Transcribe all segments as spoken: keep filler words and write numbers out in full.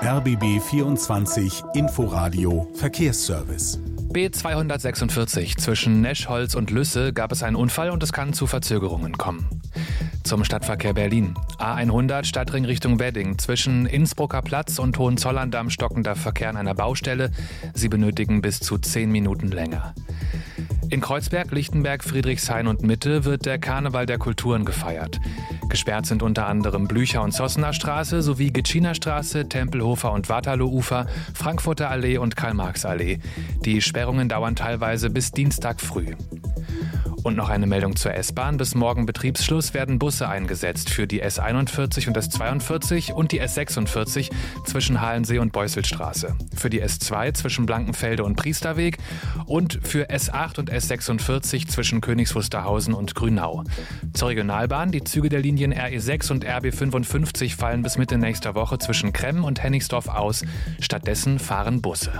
R B B vierundzwanzig Inforadio Verkehrsservice. B zweihundertsechsundvierzig zwischen Neschholz und Lüsse gab es einen Unfall und es kann zu Verzögerungen kommen. Zum Stadtverkehr Berlin. A hundert Stadtring Richtung Wedding. Zwischen Innsbrucker Platz und Hohenzollern-Damm stockender Verkehr an einer Baustelle. Sie benötigen bis zu zehn Minuten länger. In Kreuzberg, Lichtenberg, Friedrichshain und Mitte wird der Karneval der Kulturen gefeiert. Gesperrt sind unter anderem Blücher- und Zossener Straße sowie Gitschiner Straße, Tempelhofer und Waterloo-Ufer, Frankfurter Allee und Karl-Marx-Allee. Die Sperrungen dauern teilweise bis Dienstag früh. Und noch eine Meldung zur S-Bahn. Bis morgen Betriebsschluss werden Busse eingesetzt für die S einundvierzig und S zweiundvierzig und die S sechsundvierzig zwischen Halensee und Beusselstraße. Für die S zwei zwischen Blankenfelde und Priesterweg und für S acht und S sechsundvierzig zwischen Königs Wusterhausen und Grünau. Zur Regionalbahn. Die Züge der Linien R E sechs und R B fünfundfünfzig fallen bis Mitte nächster Woche zwischen Kremmen und Hennigsdorf aus. Stattdessen fahren Busse.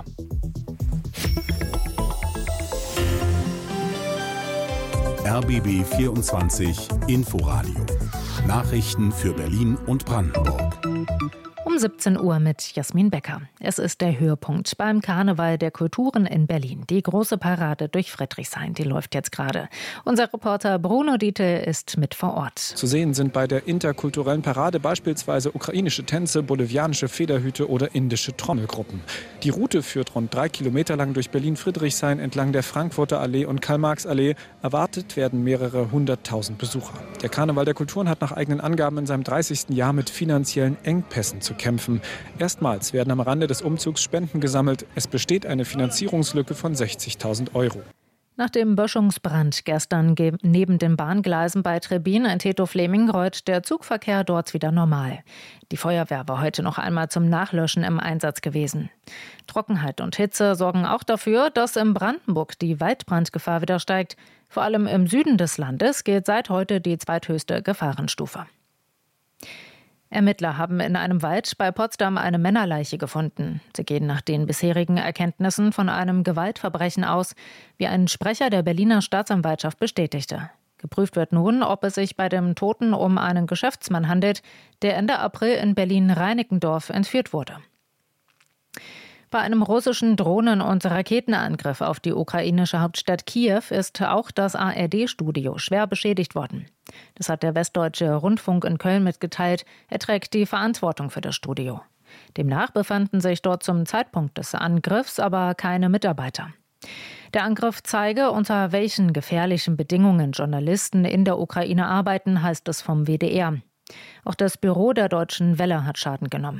R B B vierundzwanzig Inforadio. Nachrichten für Berlin und Brandenburg. Um siebzehn Uhr mit Jasmin Becker. Es ist der Höhepunkt beim Karneval der Kulturen in Berlin. Die große Parade durch Friedrichshain, die läuft jetzt gerade. Unser Reporter Bruno Dietl ist mit vor Ort. Zu sehen sind bei der interkulturellen Parade beispielsweise ukrainische Tänze, bolivianische Federhüte oder indische Trommelgruppen. Die Route führt rund drei Kilometer lang durch Berlin-Friedrichshain entlang der Frankfurter Allee und Karl-Marx-Allee. Erwartet werden mehrere hunderttausend Besucher. Der Karneval der Kulturen hat nach eigenen Angaben in seinem dreißigsten Jahr mit finanziellen Engpässen zu kämpfen. Erstmals werden am Rande des Umzugs Spenden gesammelt. Es besteht eine Finanzierungslücke von sechzigtausend Euro. Nach dem Böschungsbrand gestern neben den Bahngleisen bei Trebin in Teto-Fleming rollt der Zugverkehr dort wieder normal. Die Feuerwehr war heute noch einmal zum Nachlöschen im Einsatz gewesen. Trockenheit und Hitze sorgen auch dafür, dass in Brandenburg die Waldbrandgefahr wieder steigt. Vor allem im Süden des Landes gilt seit heute die zweithöchste Gefahrenstufe. Ermittler haben in einem Wald bei Potsdam eine Männerleiche gefunden. Sie gehen nach den bisherigen Erkenntnissen von einem Gewaltverbrechen aus, wie ein Sprecher der Berliner Staatsanwaltschaft bestätigte. Geprüft wird nun, ob es sich bei dem Toten um einen Geschäftsmann handelt, der Ende April in Berlin-Reinickendorf entführt wurde. Bei einem russischen Drohnen- und Raketenangriff auf die ukrainische Hauptstadt Kiew ist auch das A R D-Studio schwer beschädigt worden. Das hat der Westdeutsche Rundfunk in Köln mitgeteilt. Er trägt die Verantwortung für das Studio. Demnach befanden sich dort zum Zeitpunkt des Angriffs aber keine Mitarbeiter. Der Angriff zeige, unter welchen gefährlichen Bedingungen Journalisten in der Ukraine arbeiten, heißt es vom W D R. Auch das Büro der Deutschen Welle hat Schaden genommen.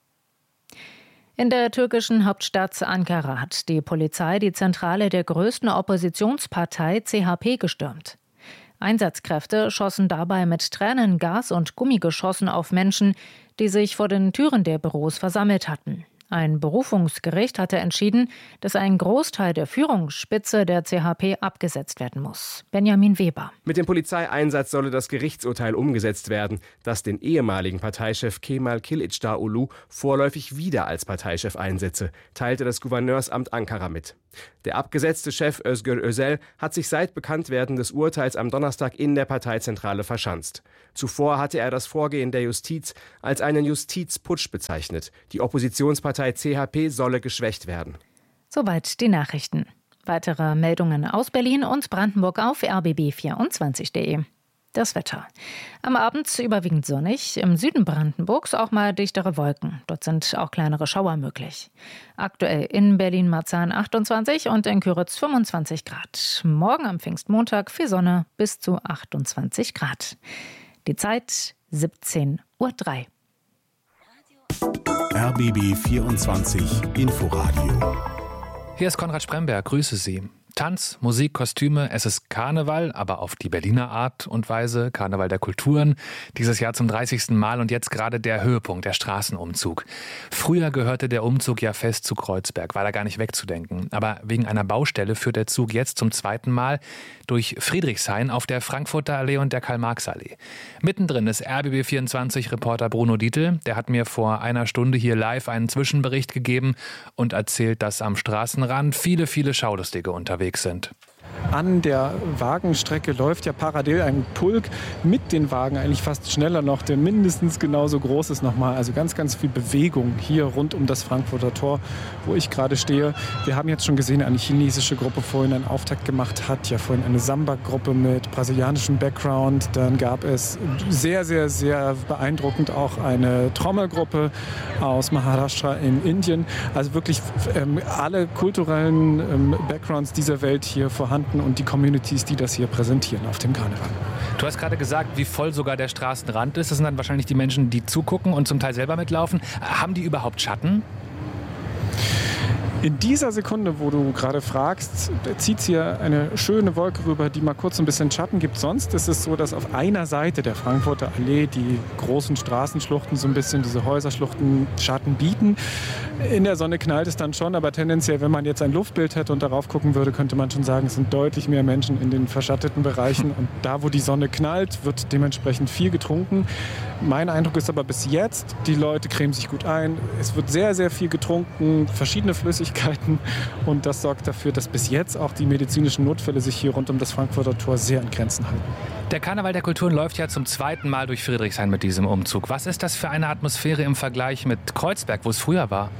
In der türkischen Hauptstadt Ankara hat die Polizei die Zentrale der größten Oppositionspartei C H P gestürmt. Einsatzkräfte schossen dabei mit Tränengas und Gummigeschossen auf Menschen, die sich vor den Türen der Büros versammelt hatten. Ein Berufungsgericht hatte entschieden, dass ein Großteil der Führungsspitze der C H P abgesetzt werden muss. Benjamin Weber. Mit dem Polizeieinsatz solle das Gerichtsurteil umgesetzt werden, das den ehemaligen Parteichef Kemal Kılıçdaroğlu vorläufig wieder als Parteichef einsetze, teilte das Gouverneursamt Ankara mit. Der abgesetzte Chef Özgür Özel hat sich seit Bekanntwerden des Urteils am Donnerstag in der Parteizentrale verschanzt. Zuvor hatte er das Vorgehen der Justiz als einen Justizputsch bezeichnet. Die Oppositionspartei C H P solle geschwächt werden. Soweit die Nachrichten. Weitere Meldungen aus Berlin und Brandenburg auf r b b vierundzwanzig punkt de. Das Wetter. Am Abend überwiegend sonnig, im Süden Brandenburgs auch mal dichtere Wolken. Dort sind auch kleinere Schauer möglich. Aktuell in Berlin-Marzahn achtundzwanzig und in Küritz fünfundzwanzig Grad. Morgen am Pfingstmontag viel Sonne bis zu achtundzwanzig Grad. Die Zeit siebzehn Uhr drei. R B B vierundzwanzig Inforadio. Hier ist Konrad Spremberg, grüße Sie. Tanz, Musik, Kostüme, es ist Karneval, aber auf die Berliner Art und Weise, Karneval der Kulturen. Dieses Jahr zum dreißigsten Mal und jetzt gerade der Höhepunkt, der Straßenumzug. Früher gehörte der Umzug ja fest zu Kreuzberg, war da gar nicht wegzudenken. Aber wegen einer Baustelle führt der Zug jetzt zum zweiten Mal durch Friedrichshain auf der Frankfurter Allee und der Karl-Marx-Allee. Mittendrin ist R B B vierundzwanzig-Reporter Bruno Dietl. Der hat mir vor einer Stunde hier live einen Zwischenbericht gegeben und erzählt, dass am Straßenrand viele, viele Schaulustige unterwegs sind. An der Wagenstrecke läuft ja parallel ein Pulk mit den Wagen eigentlich fast schneller noch, der mindestens genauso groß ist nochmal. Also ganz, ganz viel Bewegung hier rund um das Frankfurter Tor, wo ich gerade stehe. Wir haben jetzt schon gesehen, eine chinesische Gruppe vorhin einen Auftakt gemacht hat. Ja, vorhin eine Samba-Gruppe mit brasilianischem Background. Dann gab es sehr, sehr, sehr beeindruckend auch eine Trommelgruppe aus Maharashtra in Indien. Also wirklich ähm, alle kulturellen ähm, Backgrounds dieser Welt hier vorhanden und die Communities, die das hier präsentieren auf dem Karneval. Du hast gerade gesagt, wie voll sogar der Straßenrand ist. Das sind dann wahrscheinlich die Menschen, die zugucken und zum Teil selber mitlaufen. Haben die überhaupt Schatten? In dieser Sekunde, wo du gerade fragst, zieht hier eine schöne Wolke rüber, die mal kurz ein bisschen Schatten gibt. Sonst ist es so, dass auf einer Seite der Frankfurter Allee die großen Straßenschluchten so ein bisschen, diese Häuserschluchten, Schatten bieten. In der Sonne knallt es dann schon, aber tendenziell, wenn man jetzt ein Luftbild hätte und darauf gucken würde, könnte man schon sagen, es sind deutlich mehr Menschen in den verschatteten Bereichen. Und da, wo die Sonne knallt, wird dementsprechend viel getrunken. Mein Eindruck ist aber bis jetzt, die Leute cremen sich gut ein. Es wird sehr, sehr viel getrunken, verschiedene Flüssigkeiten. Und das sorgt dafür, dass bis jetzt auch die medizinischen Notfälle sich hier rund um das Frankfurter Tor sehr in Grenzen halten. Der Karneval der Kulturen läuft ja zum zweiten Mal durch Friedrichshain mit diesem Umzug. Was ist das für eine Atmosphäre im Vergleich mit Kreuzberg, wo es früher war?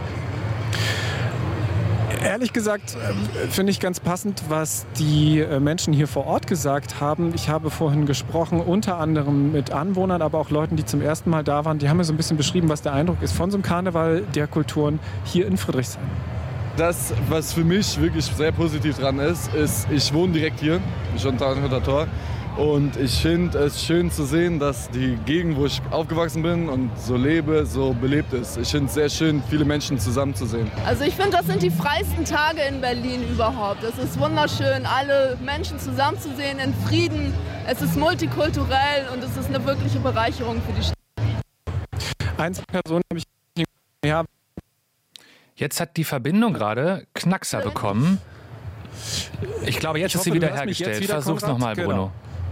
Ehrlich gesagt äh, finde ich ganz passend, was die äh, Menschen hier vor Ort gesagt haben. Ich habe vorhin gesprochen, unter anderem mit Anwohnern, aber auch Leuten, die zum ersten Mal da waren. Die haben mir so ein bisschen beschrieben, was der Eindruck ist von so einem Karneval der Kulturen hier in Friedrichshain. Das, was für mich wirklich sehr positiv dran ist, ist, ich wohne direkt hier, schon Frankfurter Tor. Und ich finde es schön zu sehen, dass die Gegend, wo ich aufgewachsen bin und so lebe, so belebt ist. Ich finde es sehr schön, viele Menschen zusammenzusehen. Also ich finde, das sind die freisten Tage in Berlin überhaupt. Es ist wunderschön, alle Menschen zusammenzusehen in Frieden. Es ist multikulturell und es ist eine wirkliche Bereicherung für die Stadt. Einzelpersonen habe ich nicht mehr. Jetzt hat die Verbindung gerade Knackser bekommen. Ich glaube, jetzt ich ist hoffe, sie wieder hergestellt. Wieder, Versuch's nochmal, Bruno. Genau.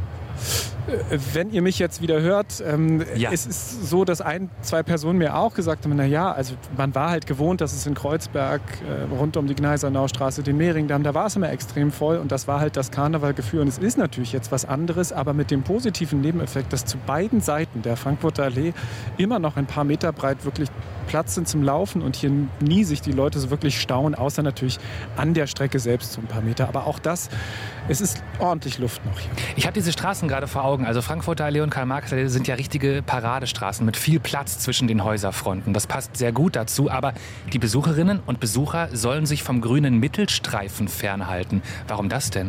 Wenn ihr mich jetzt wieder hört, ähm, ja. es ist so, dass ein, zwei Personen mir auch gesagt haben, na ja, also man war halt gewohnt, dass es in Kreuzberg, äh, rund um die Gneisernaustraße, den Mehringdamm, da war es immer extrem voll und das war halt das Karnevalgefühl und es ist natürlich jetzt was anderes, aber mit dem positiven Nebeneffekt, dass zu beiden Seiten der Frankfurter Allee immer noch ein paar Meter breit wirklich Platz sind zum Laufen und hier nie sich die Leute so wirklich stauen, außer natürlich an der Strecke selbst so ein paar Meter. Aber auch das, es ist ordentlich Luft noch hier. Ich habe diese Straßen gerade vor Augen. Also Frankfurter Allee und Karl-Marx-Allee sind ja richtige Paradestraßen mit viel Platz zwischen den Häuserfronten. Das passt sehr gut dazu. Aber die Besucherinnen und Besucher sollen sich vom grünen Mittelstreifen fernhalten. Warum das denn?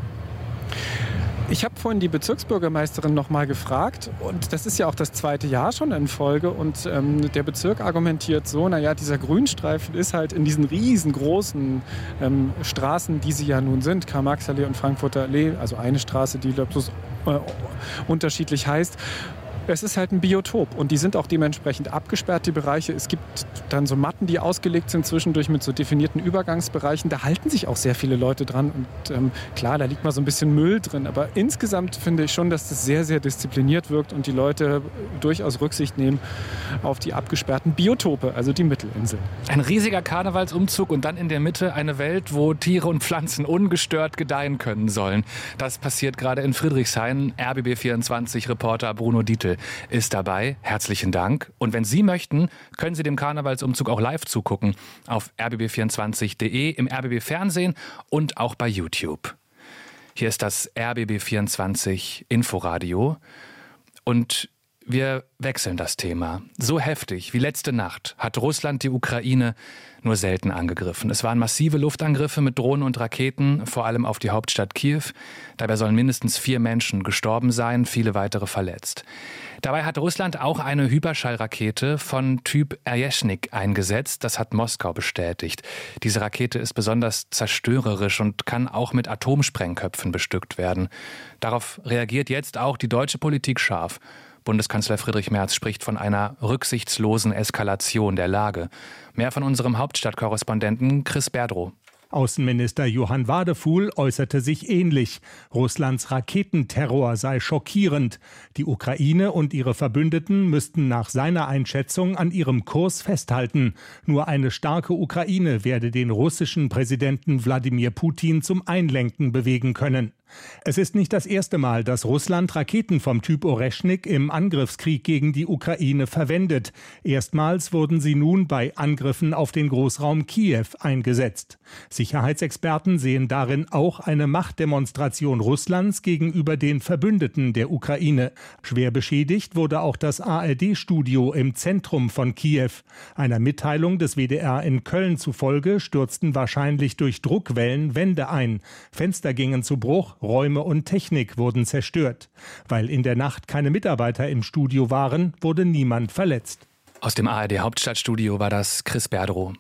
Ich habe vorhin die Bezirksbürgermeisterin noch mal gefragt und das ist ja auch das zweite Jahr schon in Folge und ähm, der Bezirk argumentiert so, naja, dieser Grünstreifen ist halt in diesen riesengroßen ähm, Straßen, die sie ja nun sind, Karl-Marx-Allee und Frankfurter Allee, also eine Straße, die bloß äh, unterschiedlich heißt. Es ist halt ein Biotop und die sind auch dementsprechend abgesperrt, die Bereiche. Es gibt dann so Matten, die ausgelegt sind zwischendurch mit so definierten Übergangsbereichen. Da halten sich auch sehr viele Leute dran und ähm, klar, da liegt mal so ein bisschen Müll drin. Aber insgesamt finde ich schon, dass das sehr, sehr diszipliniert wirkt und die Leute durchaus Rücksicht nehmen auf die abgesperrten Biotope, also die Mittelinseln. Ein riesiger Karnevalsumzug und dann in der Mitte eine Welt, wo Tiere und Pflanzen ungestört gedeihen können sollen. Das passiert gerade in Friedrichshain. R B B vierundzwanzig-Reporter Bruno Dietl ist dabei. Herzlichen Dank. Und wenn Sie möchten, können Sie dem Karnevalsumzug auch live zugucken. Auf r b b vierundzwanzig punkt de, im R B B Fernsehen und auch bei YouTube. Hier ist das R B B vierundzwanzig Inforadio. Und wir wechseln das Thema. So heftig wie letzte Nacht hat Russland die Ukraine nur selten angegriffen. Es waren massive Luftangriffe mit Drohnen und Raketen, vor allem auf die Hauptstadt Kiew. Dabei sollen mindestens vier Menschen gestorben sein, viele weitere verletzt. Dabei hat Russland auch eine Hyperschallrakete von Typ Erjeschnik eingesetzt. Das hat Moskau bestätigt. Diese Rakete ist besonders zerstörerisch und kann auch mit Atomsprengköpfen bestückt werden. Darauf reagiert jetzt auch die deutsche Politik scharf. Bundeskanzler Friedrich Merz spricht von einer rücksichtslosen Eskalation der Lage. Mehr von unserem Hauptstadtkorrespondenten Chris Berdrow. Außenminister Johann Wadefuhl äußerte sich ähnlich. Russlands Raketenterror sei schockierend. Die Ukraine und ihre Verbündeten müssten nach seiner Einschätzung an ihrem Kurs festhalten. Nur eine starke Ukraine werde den russischen Präsidenten Wladimir Putin zum Einlenken bewegen können. Es ist nicht das erste Mal, dass Russland Raketen vom Typ Oreschnik im Angriffskrieg gegen die Ukraine verwendet. Erstmals wurden sie nun bei Angriffen auf den Großraum Kiew eingesetzt. Sicherheitsexperten sehen darin auch eine Machtdemonstration Russlands gegenüber den Verbündeten der Ukraine. Schwer beschädigt wurde auch das A R D-Studio im Zentrum von Kiew. Einer Mitteilung des W D R in Köln zufolge stürzten wahrscheinlich durch Druckwellen Wände ein. Fenster gingen zu Bruch. Räume und Technik wurden zerstört. Weil in der Nacht keine Mitarbeiter im Studio waren, wurde niemand verletzt. Aus dem A R D-Hauptstadtstudio war das Chris Berdrow.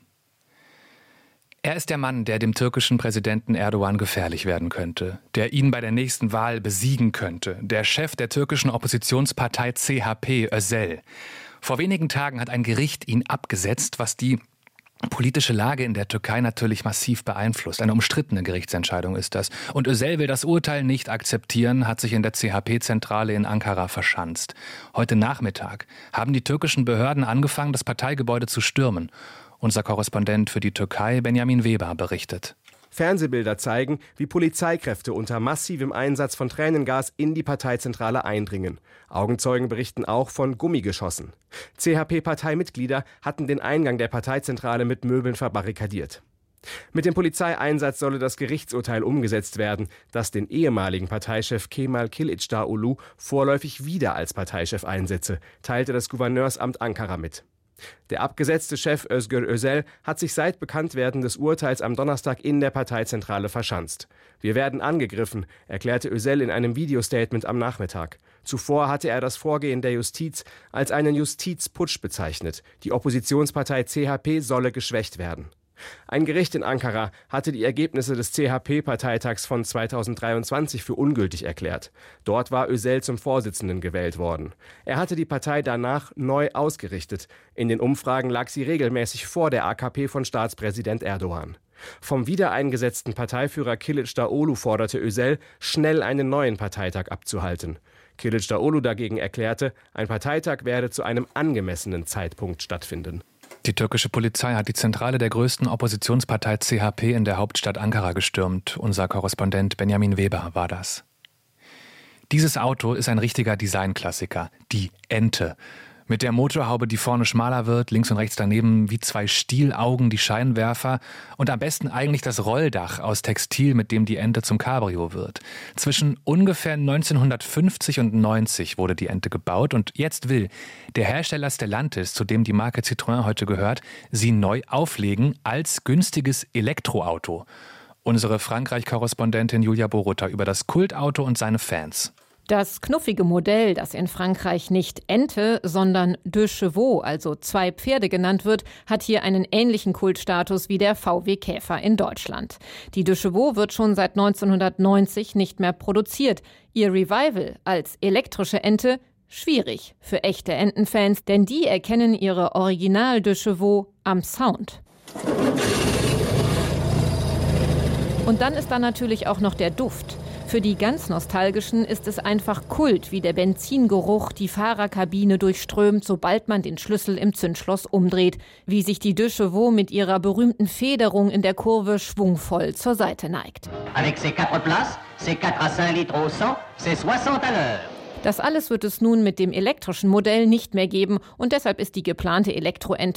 Er ist der Mann, der dem türkischen Präsidenten Erdogan gefährlich werden könnte, der ihn bei der nächsten Wahl besiegen könnte, der Chef der türkischen Oppositionspartei C H P, Özel. Vor wenigen Tagen hat ein Gericht ihn abgesetzt, was die politische Lage in der Türkei natürlich massiv beeinflusst. Eine umstrittene Gerichtsentscheidung ist das. Und Özel will das Urteil nicht akzeptieren, hat sich in der C H P-Zentrale in Ankara verschanzt. Heute Nachmittag haben die türkischen Behörden angefangen, das Parteigebäude zu stürmen. Unser Korrespondent für die Türkei, Benjamin Weber, berichtet. Fernsehbilder zeigen, wie Polizeikräfte unter massivem Einsatz von Tränengas in die Parteizentrale eindringen. Augenzeugen berichten auch von Gummigeschossen. C H P-Parteimitglieder hatten den Eingang der Parteizentrale mit Möbeln verbarrikadiert. Mit dem Polizeieinsatz solle das Gerichtsurteil umgesetzt werden, das den ehemaligen Parteichef Kemal Kılıçdaroğlu vorläufig wieder als Parteichef einsetze, teilte das Gouverneursamt Ankara mit. Der abgesetzte Chef Özgür Özel hat sich seit Bekanntwerden des Urteils am Donnerstag in der Parteizentrale verschanzt. Wir werden angegriffen, erklärte Özel in einem Videostatement am Nachmittag. Zuvor hatte er das Vorgehen der Justiz als einen Justizputsch bezeichnet. Die Oppositionspartei C H P solle geschwächt werden. Ein Gericht in Ankara hatte die Ergebnisse des C H P-Parteitags von zweitausenddreiundzwanzig für ungültig erklärt. Dort war Özel zum Vorsitzenden gewählt worden. Er hatte die Partei danach neu ausgerichtet. In den Umfragen lag sie regelmäßig vor der A K P von Staatspräsident Erdogan. Vom wiedereingesetzten Parteiführer Kılıçdaroğlu forderte Özel, schnell einen neuen Parteitag abzuhalten. Kılıçdaroğlu dagegen erklärte, ein Parteitag werde zu einem angemessenen Zeitpunkt stattfinden. Die türkische Polizei hat die Zentrale der größten Oppositionspartei C H P in der Hauptstadt Ankara gestürmt. Unser Korrespondent Benjamin Weber war das. Dieses Auto ist ein richtiger Designklassiker, die Ente. Mit der Motorhaube, die vorne schmaler wird, links und rechts daneben wie zwei Stielaugen die Scheinwerfer und am besten eigentlich das Rolldach aus Textil, mit dem die Ente zum Cabrio wird. Zwischen ungefähr neunzehnhundertfünfzig und neunzig wurde die Ente gebaut und jetzt will der Hersteller Stellantis, zu dem die Marke Citroën heute gehört, sie neu auflegen als günstiges Elektroauto. Unsere Frankreich-Korrespondentin Julia Boruta über das Kultauto und seine Fans. Das knuffige Modell, das in Frankreich nicht Ente, sondern Deux Chevaux, also zwei Pferde genannt wird, hat hier einen ähnlichen Kultstatus wie der V W Käfer in Deutschland. Die Deux Chevaux wird schon seit neunzehnhundertneunzig nicht mehr produziert. Ihr Revival als elektrische Ente schwierig für echte Entenfans, denn die erkennen ihre Original Deux Chevaux am Sound. Und dann ist da natürlich auch noch der Duft. Für die ganz Nostalgischen ist es einfach Kult, wie der Benzingeruch die Fahrerkabine durchströmt, sobald man den Schlüssel im Zündschloss umdreht, wie sich die Deux Chevaux mit ihrer berühmten Federung in der Kurve schwungvoll zur Seite neigt. Avec ses quatre places, ses quatre à cinq litres au cent, c'est soixante à l'heure. Das alles wird es nun mit dem elektrischen Modell nicht mehr geben und deshalb ist die geplante Elektroente